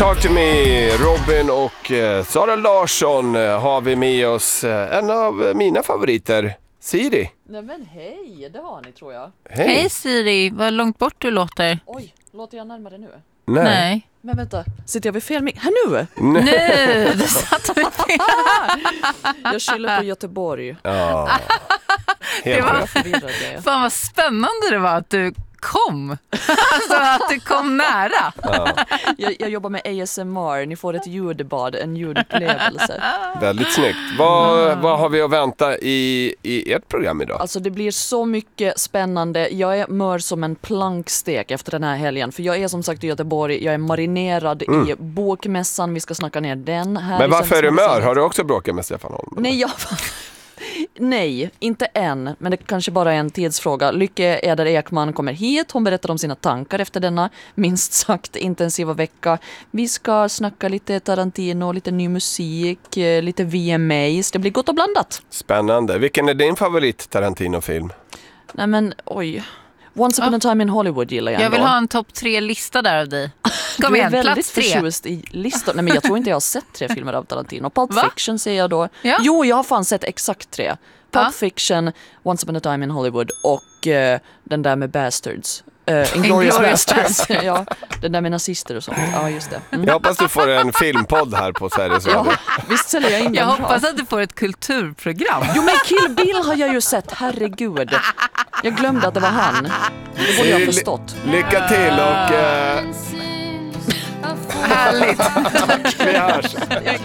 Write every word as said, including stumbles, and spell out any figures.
Talk to me, Robin och eh, Sara Larsson eh, har vi med oss. Eh, en av mina favoriter, Siri. Nej men hej, det har ni tror jag. Hej, hej Siri, vad långt bort du låter. Oj, låter jag närmare nu? Nej. Nej. Men vänta, sitter jag vid fel mick? Här nu? Nej, nu, det satt vi fel. Jag skyller på Göteborg. Ja. Det var, förvirrade. fan vad spännande det var att du kom. Alltså att du kom nära. Ja. Jag, jag jobbar med A S M R, ni får ett ljudbad, en ljudupplevelse. Väldigt snyggt. Vad, vad har vi att vänta i, i ert program idag? Alltså det blir så mycket spännande. Jag är mör som en plankstek efter den här helgen. För jag är som sagt i Göteborg, jag är marinerad mm. i bokmässan. Vi ska snacka ner den här. Men varför är du mör? Har du också bråkat med Stefan Holm? Nej, jag... Nej, inte än, men det kanske bara är en tidsfråga. Lycke Eder Ekman kommer hit. Hon berättar om sina tankar efter denna minst sagt intensiva vecka. Vi ska snacka lite Tarantino, lite ny musik, lite V M As. Det blir gott och blandat. Spännande. Vilken är din favorit Tarantino-film? Nej men, oj... Once upon a time in Hollywood gillar jag Jag vill ändå. ha en topp tre lista där av dig. Kom du är igen, väldigt plats tre. förtjust i listor. Nej men jag tror inte jag har sett tre filmer av Tarantino. Pulp Va? Fiction ser jag då. Ja. Jo, jag har fan sett exakt tre. Pulp Ja. Fiction, Once upon a time in Hollywood och uh, den där med Bastards. Uh, Inglourious Inglourious Bastards. Ja, den där med nazister och sånt. Ja, just det. Mm. Jag hoppas du får en filmpodd här på Sveriges Radio. Ja, visst säljer jag in Jag den hoppas bra. att du får ett kulturprogram. Jo men Kill Bill har jag ju sett, herregud. Jag glömde att det var han. Det borde jag ha förstått. Lycka till och... Uh... Härligt. Vi hörs.